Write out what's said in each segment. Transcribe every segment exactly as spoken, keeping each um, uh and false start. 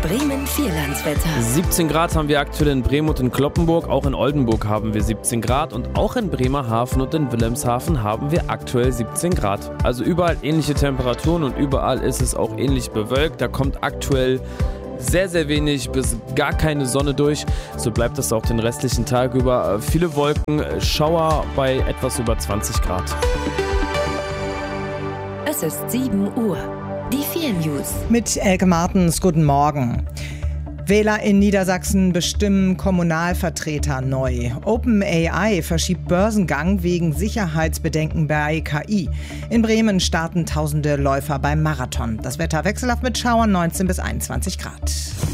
Bremen Vierlandswetter. siebzehn Grad haben wir aktuell in Bremen und in Cloppenburg. Auch in Oldenburg haben wir siebzehn Grad. Und auch in Bremerhaven und in Wilhelmshaven haben wir aktuell siebzehn Grad. Also überall ähnliche Temperaturen und überall ist es auch ähnlich bewölkt. Da kommt aktuell sehr, sehr wenig bis gar keine Sonne durch. So bleibt es auch den restlichen Tag über. Viele Wolken, Schauer bei etwas über zwanzig Grad. Es ist sieben Uhr. Die vier News. Mit Elke Martens, guten Morgen. Wähler in Niedersachsen bestimmen Kommunalvertreter neu. OpenAI verschiebt Börsengang wegen Sicherheitsbedenken bei K I. In Bremen starten tausende Läufer beim Marathon. Das Wetter wechselhaft mit Schauern, neunzehn bis einundzwanzig Grad.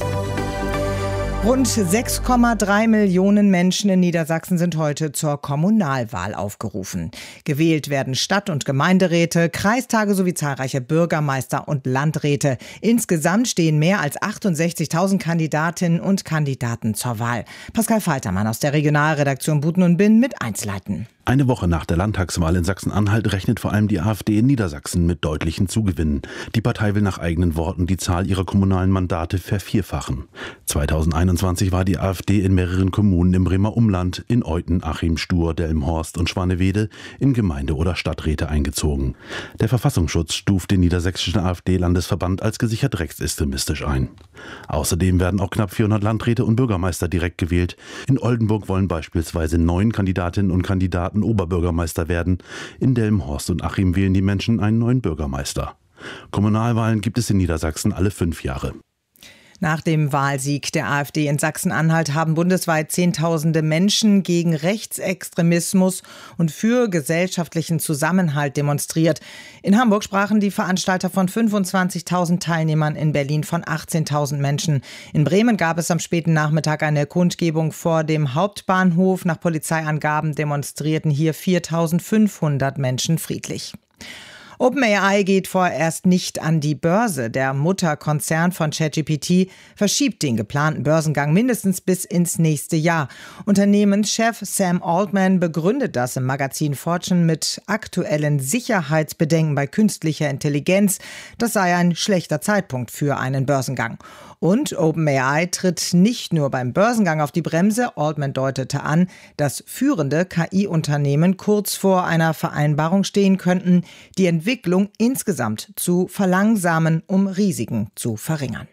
Rund sechs Komma drei Millionen Menschen in Niedersachsen sind heute zur Kommunalwahl aufgerufen. Gewählt werden Stadt- und Gemeinderäte, Kreistage sowie zahlreiche Bürgermeister und Landräte. Insgesamt stehen mehr als achtundsechzigtausend Kandidatinnen und Kandidaten zur Wahl. Pascal Faltermann aus der Regionalredaktion Buten und Binn mit Einzelheiten. Eine Woche nach der Landtagswahl in Sachsen-Anhalt rechnet vor allem die AfD in Niedersachsen mit deutlichen Zugewinnen. Die Partei will nach eigenen Worten die Zahl ihrer kommunalen Mandate vervierfachen. zweitausendeinundzwanzig war die AfD in mehreren Kommunen im Bremer Umland, in Euthen, Achim, Stur, Delmenhorst und Schwanewede, in Gemeinde- oder Stadträte eingezogen. Der Verfassungsschutz stuft den niedersächsischen AfD-Landesverband als gesichert rechtsextremistisch ein. Außerdem werden auch knapp vierhundert Landräte und Bürgermeister direkt gewählt. In Oldenburg wollen beispielsweise neun Kandidatinnen und Kandidaten Oberbürgermeister werden. In Delmenhorst und Achim wählen die Menschen einen neuen Bürgermeister. Kommunalwahlen gibt es in Niedersachsen alle fünf Jahre. Nach dem Wahlsieg der AfD in Sachsen-Anhalt haben bundesweit Zehntausende Menschen gegen Rechtsextremismus und für gesellschaftlichen Zusammenhalt demonstriert. In Hamburg sprachen die Veranstalter von fünfundzwanzigtausend Teilnehmern, in Berlin von achtzehntausend Menschen. In Bremen gab es am späten Nachmittag eine Kundgebung vor dem Hauptbahnhof. Nach Polizeiangaben demonstrierten hier viertausendfünfhundert Menschen friedlich. OpenAI geht vorerst nicht an die Börse. Der Mutterkonzern von ChatGPT verschiebt den geplanten Börsengang mindestens bis ins nächste Jahr. Unternehmenschef Sam Altman begründet das im Magazin Fortune mit aktuellen Sicherheitsbedenken bei künstlicher Intelligenz. Das sei ein schlechter Zeitpunkt für einen Börsengang. Und OpenAI tritt nicht nur beim Börsengang auf die Bremse. Altman deutete an, dass führende K I-Unternehmen kurz vor einer Vereinbarung stehen könnten, die Entwicklung insgesamt zu verlangsamen, um Risiken zu verringern.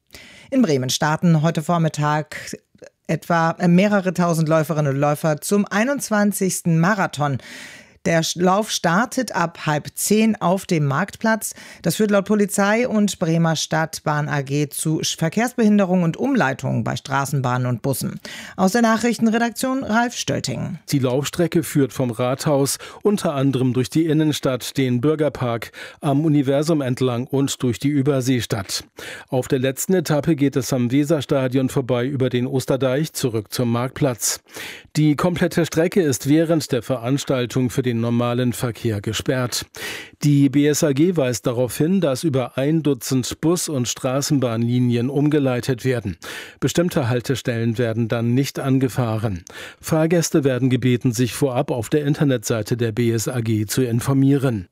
In Bremen starten heute Vormittag etwa mehrere tausend Läuferinnen und Läufer zum einundzwanzigsten Marathon. Der Lauf startet ab halb zehn auf dem Marktplatz. Das führt laut Polizei und Bremer Stadtbahn A G zu Verkehrsbehinderung und Umleitungen bei Straßenbahnen und Bussen. Aus der Nachrichtenredaktion Ralf Stölting. Die Laufstrecke führt vom Rathaus unter anderem durch die Innenstadt, den Bürgerpark, am Universum entlang und durch die Überseestadt. Auf der letzten Etappe geht es am Weserstadion vorbei über den Osterdeich zurück zum Marktplatz. Die komplette Strecke ist während der Veranstaltung für den normalen Verkehr gesperrt. Die B S A G weist darauf hin, dass über ein Dutzend Bus- und Straßenbahnlinien umgeleitet werden. Bestimmte Haltestellen werden dann nicht angefahren. Fahrgäste werden gebeten, sich vorab auf der Internetseite der B S A G zu informieren.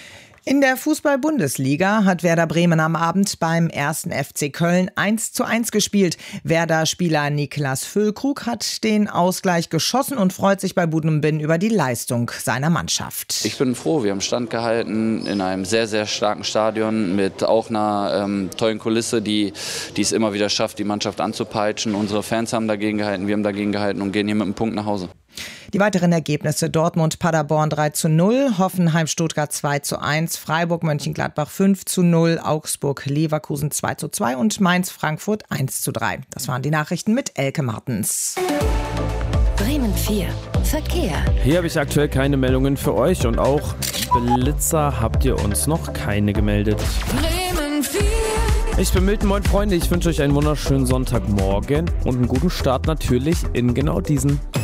In der Fußball-Bundesliga hat Werder Bremen am Abend beim ersten F C Köln eins zu eins gespielt. Werder-Spieler Niklas Füllkrug hat den Ausgleich geschossen und freut sich bei Buten und Binn über die Leistung seiner Mannschaft. Ich bin froh, wir haben standgehalten in einem sehr, sehr starken Stadion mit auch einer ähm, tollen Kulisse, die, die es immer wieder schafft, die Mannschaft anzupeitschen. Unsere Fans haben dagegen gehalten, wir haben dagegen gehalten und gehen hier mit einem Punkt nach Hause. Die weiteren Ergebnisse: Dortmund-Paderborn drei zu null, Hoffenheim-Stuttgart zwei zu eins, Freiburg-Mönchengladbach fünf zu null, Augsburg-Leverkusen zwei zu zwei und Mainz-Frankfurt eins zu drei. Das waren die Nachrichten mit Elke Martens. Bremen vier. Verkehr. Hier habe ich aktuell keine Meldungen für euch und auch Blitzer habt ihr uns noch keine gemeldet. Bremen vier. Ich bin Milton, moin Freunde, ich wünsche euch einen wunderschönen Sonntagmorgen und einen guten Start natürlich in genau diesen.